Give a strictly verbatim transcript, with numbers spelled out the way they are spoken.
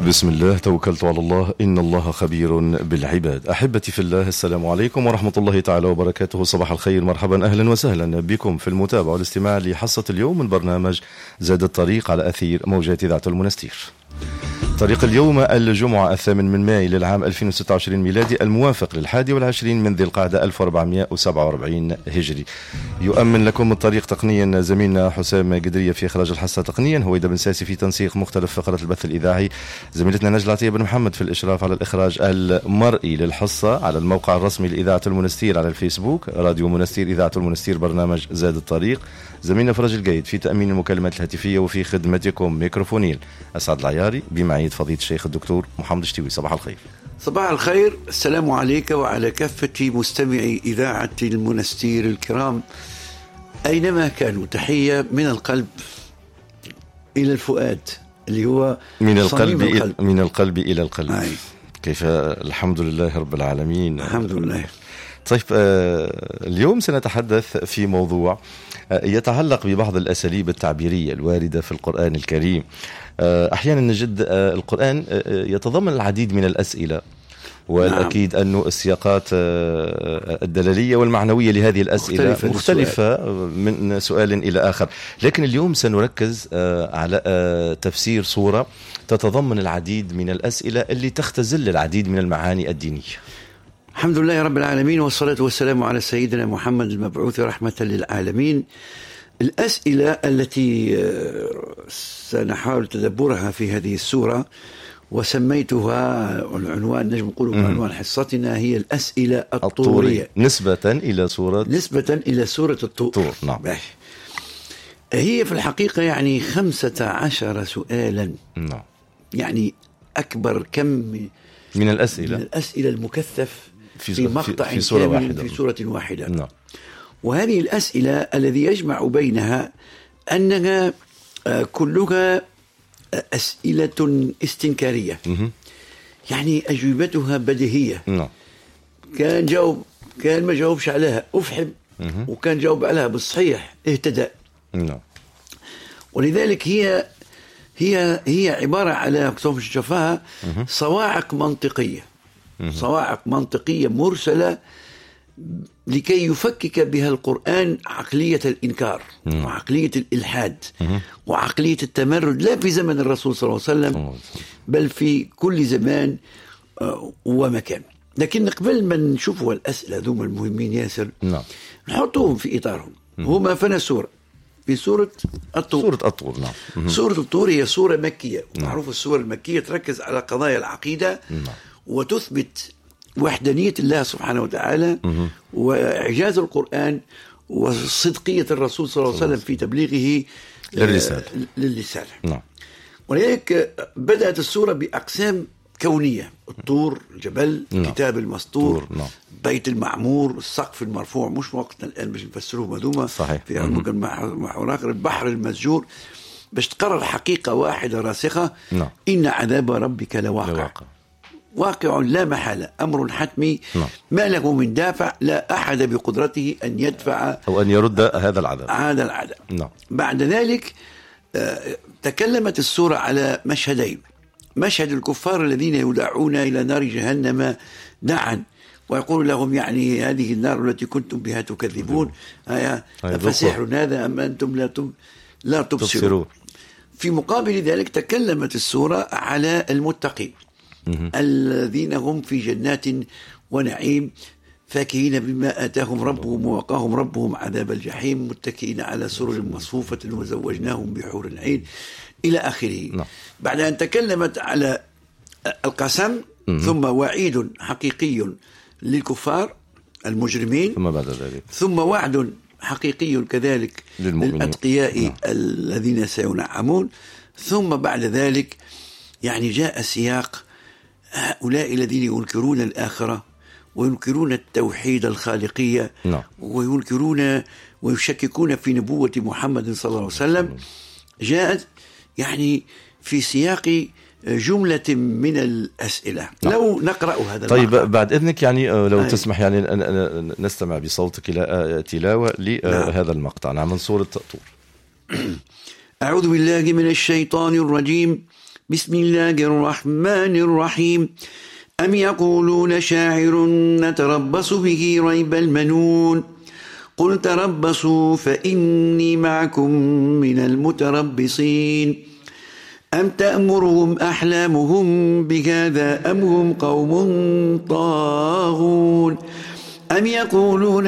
بسم الله توكلت على الله إن الله خبير بالعباد. أحبتي في الله، السلام عليكم ورحمة الله تعالى وبركاته. صباح الخير، مرحبا أهلا وسهلا بكم في المتابعة والاستماع لحصة اليوم من برنامج زاد الطريق على أثير موجات إذاعة المنستير. طريق اليوم الجمعة الثامن من ماي للعام ألفين وستة وعشرين ميلادي، الموافق للحادي والعشرين من ذي القعدة ألف وأربعمائة وسبعة وأربعين هجري. يؤمن لكم الطريق تقنيا زميلنا حسام قدرية في إخراج الحصة تقنيا، هويدا بن ساسي في تنسيق مختلف فقرات البث الإذاعي، زميلتنا نجلة عطية بن محمد في الإشراف على الإخراج المرئي للحصة، على الموقع الرسمي لإذاعة المنستير على الفيسبوك راديو منستير إذاعة المنستير برنامج زاد الطريق، زميلنا فرج القيد في تأمين المكالمات الهاتفية وفي خدمتكم ميكروفونيل أسعد العياري بمعية فضيلة الشيخ الدكتور محمد شتوي. صباح الخير. صباح الخير، السلام عليك وعلى كافة مستمعي إذاعة المنستير الكرام أينما كانوا. تحية من القلب إلى الفؤاد، اللي هو من القلب, القلب. من القلب إلى القلب. آي. كيف؟ الحمد لله رب العالمين. الحمد لله. طيب، اليوم سنتحدث في موضوع يتعلق ببعض الأساليب التعبيرية الواردة في القرآن الكريم. أحيانا نجد القرآن يتضمن العديد من الأسئلة، والأكيد أن السياقات الدلالية والمعنوية لهذه الأسئلة مختلفة, مختلفة من سؤال إلى آخر، لكن اليوم سنركز على تفسير سورة تتضمن العديد من الأسئلة اللي تختزل العديد من المعاني الدينية. الحمد لله رب العالمين، والصلاة والسلام على سيدنا محمد المبعوث رحمة للعالمين. الأسئلة التي سنحاول تدبرها في هذه السورة وسميتها العنوان، نجم نقول عنوان حصتنا هي الأسئلة الطورية، نسبة إلى سورة نسبة إلى سورة الطور. طور. نعم. هي في الحقيقة يعني خمسة عشر سؤالا. نعم. يعني أكبر كم من الأسئلة من الأسئلة المكثف في, في مقطع في سورة واحدة. في سورة واحدة. نعم. وهذه الأسئلة الذي يجمع بينها أنها كلها أسئلة استنكارية. م- يعني أجوبتها بديهية. نعم. كان جاوب كان ما جاوبش عليها أفحم، م- وكان جاوب عليها بالصحيح اهتدى. نعم. ولذلك هي هي هي عبارة على شفاها صواعق منطقية، صواعق منطقية مرسلة لكي يفكك بها القرآن عقلية الإنكار مم. وعقلية الإلحاد مم. وعقلية التمرد، لا في زمن الرسول صلى الله عليه وسلم بل في كل زمان ومكان. لكن قبل ما نشوفوا الأسئلة ذوم المهمين ياسر، نعم، نحطوهم في إطارهم. هما فنا سورة في سورة الطور. سورة الطور. نعم. سورة الطور هي سورة مكية. نعم. معروف السورة المكية تركز على قضايا العقيدة. نعم. وتثبت وحدانية الله سبحانه وتعالى مم. وإعجاز القرآن وصدقية الرسول صلى الله عليه وسلم في تبليغه للرسالة. للرسالة. نعم. ولذلك بدأت السورة بأقسام كونية: الطور، الجبل، نعم. الكتاب المسطور، نعم. بيت المعمور، السقف المرفوع. مش وقتنا الآن باش نفسروه مذومة صحيح. في محور آخر، البحر المسجور، باش تقرر حقيقة واحدة راسخة: نعم. إن عذاب ربك لواقع. لواقع. واقع لا محالة، أمر حتمي. نعم. ما له من دافع، لا أحد بقدرته أن يدفع أو أن يرد هذا العذاب. هذا العذاب. نعم. بعد ذلك تكلمت السورة على مشهدين: مشهد الكفار الذين يدعون إلى نار جهنم دعا، ويقول لهم يعني هذه النار التي كنتم بها تكذبون فسحر هذا أم أنتم لا لا تبصرون. في مقابل ذلك تكلمت السورة على المتقين الذين هم في جنات ونعيم فاكهين بما آتاهم ربهم ووقاهم ربهم عذاب الجحيم متكئين على سرر مصفوفة وزوجناهم بحور العين إلى آخره. نعم. بعد أن تكلمت على القسم ثم وعيد حقيقي للكفار المجرمين، ثم بعد ذلك ثم وعد حقيقي كذلك للأتقياء. نعم. الذين سينعمون. ثم بعد ذلك يعني جاء سياق هؤلاء الذين ينكرون الآخرة وينكرون التوحيد الخالقية. نعم. وينكرون ويشككون في نبوة محمد صلى الله عليه وسلم. جاءت يعني في سياق جملة من الأسئلة. نعم. لو نقرأ هذا طيب المقطع. بعد إذنك يعني لو آه. تسمح يعني نستمع بصوتك إلى تلاوة لهذا نعم. المقطع. نعم، من سورة الطور. أعوذ بالله من الشيطان الرجيم. بسم الله الرحمن الرحيم أم يقولون شاعر نتربص به ريب المنون قل تربصوا فإني معكم من المتربصين أم تأمرهم أحلامهم بهذا أم هم قوم طاغون أم يقولون